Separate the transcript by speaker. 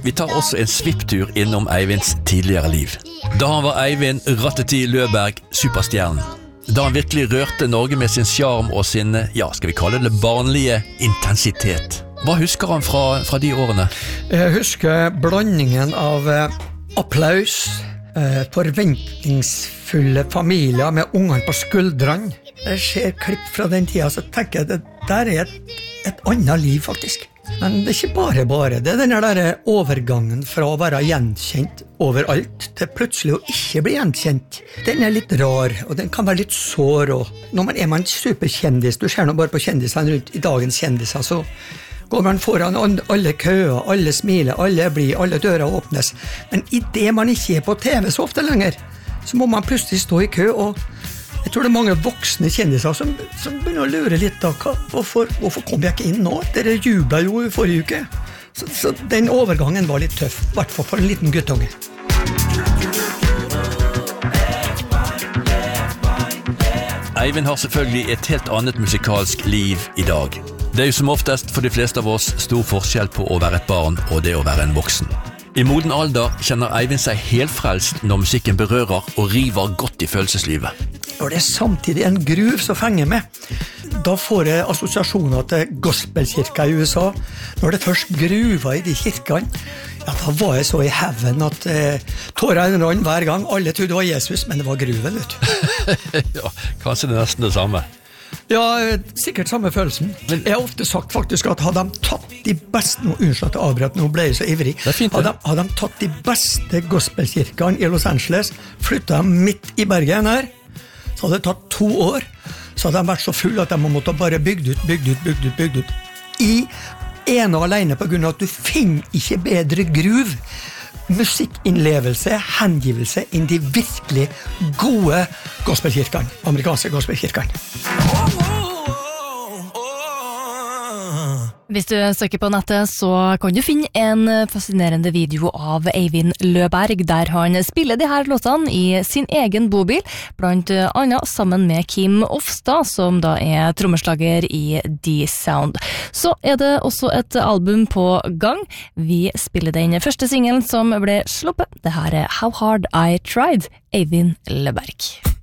Speaker 1: Vi tar også en svipptur innom Eivinds tidligere liv. Da han var Eivind Ratteti Løberg, superstjernen. Da han virkelig rørte Norge med sin charm og sin, skal vi kalle det barnlige intensitet. Hva husker han fra de årene?
Speaker 2: Jeg husker blandingen av applaus, forventningsfulle familier med ungene på skuldrene. Jeg ser klipp fra den tida, så tenker jeg det der et annet liv faktisk. Men det ikke bare. Det den der overgangen fra å være gjenkjent overalt til plutselig å ikke bli gjenkjent. Den litt rar, og den kan være litt sår. Og når man man superkjendis, du ser nå bare på kjendisene rundt i dagens kjendiser, så går man foran alle køer, alle smiler, alle blir, alle dører åpnes. Men i det man ikke på TV så ofte lenger, så må man plutselig stå i kø, og jeg tror det mange voksne kjendiser som begynner å lure litt da, hvorfor kom jeg ikke inn nå? Dere jublet jo i forrige uke. Så den overgangen var litt tøff, i hvert fall for en liten guttunge.
Speaker 1: Eivind har selvfølgelig et helt annet musikalsk liv i dag. Det jo som oftest for de fleste av oss stor forskjell på å være et barn og det å være en voksen. I moden alder kjenner Eivind seg helt frelst når musikken berører og river godt i følelseslivet.
Speaker 2: Når det samtidig en gruv som fenger med, da får jeg assosiasjoner til gospelkirka i USA. Når det først gruva i de kirkene, da var jeg så i heaven at tårene rann hver gang. Alle trodde det var Jesus, men det var gruven, vet du.
Speaker 1: Ja, kanskje det nesten det samme.
Speaker 2: Ja, sikkert samme følelsen. Men jeg har ofte sagt faktisk at hadde de tatt de beste, nå unnskyld at jeg avbrøt, nå ble jeg så ivrig, hadde de tatt de beste gospelkirkene i Los Angeles, flyttet dem midt i Bergen her, så hadde det tatt 2 år, så hadde de vært så full at de måtte bare bygd ut. I ene og alene på grunn av at du finner ikke bedre gruv, musikkinnlevelse, hengivelse inn de virkelig gode gospelkirkene, amerikanske gospelkirkene.
Speaker 3: Hvis du søker på nettet, så kan du finne en fascinerende video av Eivind Løberg, der han spiller de her låtene i sin egen bobil, blant annet sammen med Kim Ofstad, som da trommeslager i D-Sound. Så det også et album på gang. Vi spiller den første singelen som ble sluppet. Det her How Hard I Tried, Eivind Løberg.